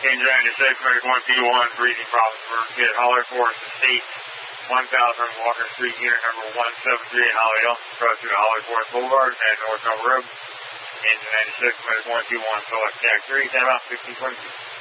Engine 96, Medic 121, breathing problems for kid. Holler Forest Estate, 1000 Walker Street, unit number 173 in Holly Hill. Cross through Holler Forest Boulevard and North Elm Road. Engine 96, Medic 121, select tax 3, time out 1622.